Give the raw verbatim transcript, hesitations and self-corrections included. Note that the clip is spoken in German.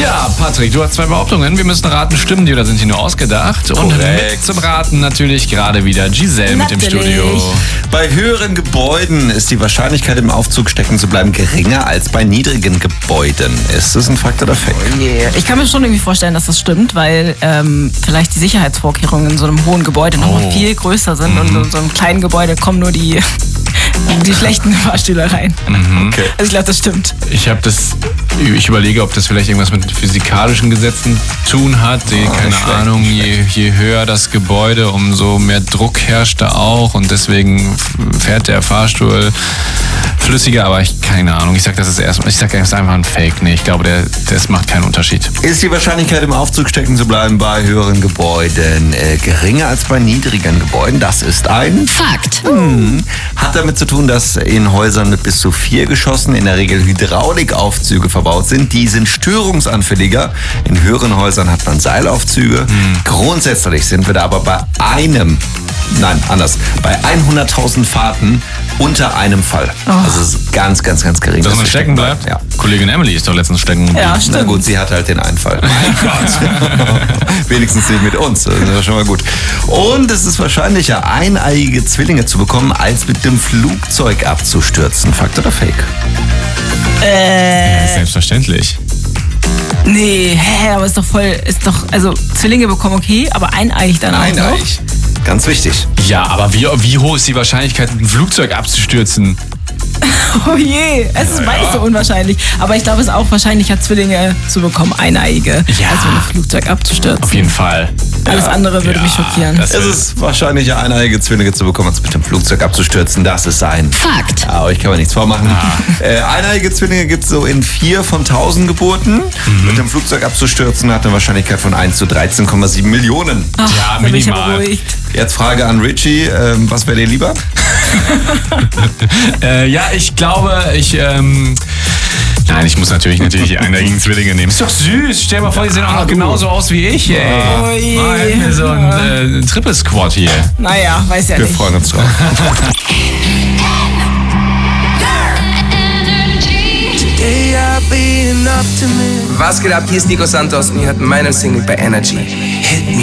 Ja, Patrick, du hast zwei Behauptungen. Wir müssen raten, stimmen die oder sind die nur ausgedacht? Und Korrekt. zum Raten natürlich gerade wieder Giselle mit dem Natürlich. Studio. Bei höheren Gebäuden ist die Wahrscheinlichkeit, im Aufzug stecken zu bleiben, geringer als bei niedrigen Gebäuden. Ist das ein Fakt oder Fake? Yeah. Ich kann mir schon irgendwie vorstellen, dass das stimmt, weil ähm, vielleicht die Sicherheitsvorkehrungen in so einem hohen Gebäude noch mal Oh. viel größer sind und in so einem kleinen Gebäude kommen nur die, die schlechten Fahrstühle rein. Okay. Also ich glaube, das stimmt. Ich habe das, ich überlege, ob das vielleicht irgendwas mit physikalischen Gesetzen zu tun hat. Die, keine nicht schlecht, Ahnung, nicht je, je höher das Gebäude, umso mehr Druck herrscht da auch und deswegen fährt der Fahrstuhl flüssiger, aber ich keine Ahnung. Ich sag, das ist erstmal, ich sag, das ist einfach ein Fake. Nee, ich glaube, der, das macht keinen Unterschied. Ist die Wahrscheinlichkeit, im Aufzug stecken zu bleiben, bei höheren Gebäuden äh, geringer als bei niedrigen Gebäuden? Das ist ein Fakt. Hm. Hat damit zu tun, dass in Häusern mit bis zu vier Geschossen in der Regel Hydraulikaufzüge verbaut sind. Die sind störungsanfälliger. In höheren Häusern hat man Seilaufzüge. Grundsätzlich sind wir da aber bei einem, nein, anders, bei hunderttausend Fahrten unter einem Fall. Also es ist ganz, ganz, ganz gering. Dass man wir stecken bleibt? Ja. Kollegin Emily ist doch letztens stecken geblieben. Ja, Na stimmt. gut, sie hat halt den Einfall. Mein Gott. Wenigstens nicht mit uns. Das ist schon mal gut. Und es ist wahrscheinlicher, eineiige Zwillinge zu bekommen, als mit dem Flugzeug abzustürzen. Fakt oder Fake? Äh, Selbstverständlich. nee, hä, aber ist doch voll, ist doch, also Zwillinge bekommen okay, aber eineig dann auch noch. Eineig. Ganz wichtig. Ja, aber wie, wie hoch ist die Wahrscheinlichkeit, ein Flugzeug abzustürzen? Oh je, es ist beides so unwahrscheinlich. Aber ich glaube, es ist auch wahrscheinlicher, Zwillinge zu bekommen, eineige, Ja. als mit einem Flugzeug abzustürzen. Auf jeden Fall. Alles andere würde Ja, mich schockieren. das- Es ist wahrscheinlicher, eineige Zwillinge zu bekommen, als mit dem Flugzeug abzustürzen. Das ist ein Fakt. Ja, euch kann man nichts vormachen. Äh, eineige Zwillinge gibt es so in vier von tausend Geburten. Mit dem Flugzeug abzustürzen hat eine Wahrscheinlichkeit von eins zu dreizehn Komma sieben Millionen. Ach, Ja, da bin ich ja minimal. beruhigt. Jetzt Frage an Richie. Ähm, was wäre dir lieber? Äh, ja, ich glaube, ich, ähm, nein, ich muss natürlich, natürlich die eineigigen Zwillinge nehmen. Ist doch süß. Stell dir mal vor, die sehen auch noch genauso aus wie ich, ey. Oh je. Mal hätten wir so ein äh, Triple Squad hier. Naja, weiß ja Wir nicht. freuen uns drauf. Was geht ab? Hier ist Nico Santos und ihr hört meine Single bei Energy. Hit me.